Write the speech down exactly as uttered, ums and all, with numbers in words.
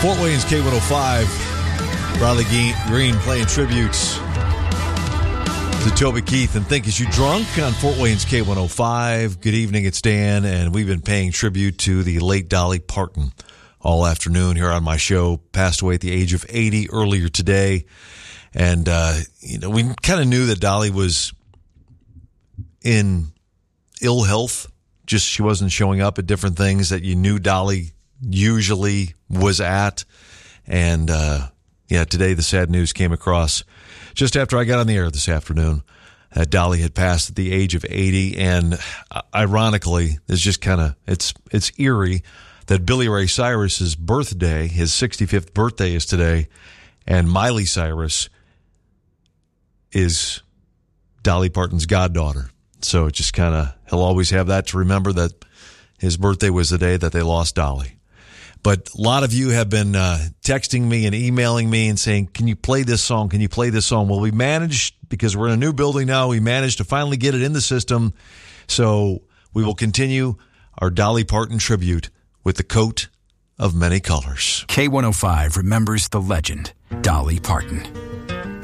Fort Wayne's K one oh five. Riley Green playing tributes to Toby Keith and Think Is You Drunk on Fort Wayne's K one oh five. Good evening, it's Dan, and we've been paying tribute to the late Dolly Parton all afternoon here on my show. Passed away at the age of eighty earlier today. And, uh, you know, we kind of knew that Dolly was in ill health. Just she wasn't showing up at different things that you knew Dolly usually was at. And, uh, yeah, today the sad news came across just after I got on the air this afternoon that Dolly had passed at the age of eighty. And uh, ironically, it's just kind of, it's, it's eerie that Billy Ray Cyrus's birthday, his sixty-fifth birthday is today, and Miley Cyrus is Dolly Parton's goddaughter. So it just kind of, he'll always have that to remember that his birthday was the day that they lost Dolly. But a lot of you have been uh, texting me and emailing me and saying, can you play this song? Can you play this song? Well, we managed, because we're in a new building now, we managed to finally get it in the system. So we will continue our Dolly Parton tribute with the Coat of Many Colors. K one oh five remembers the legend, Dolly Parton.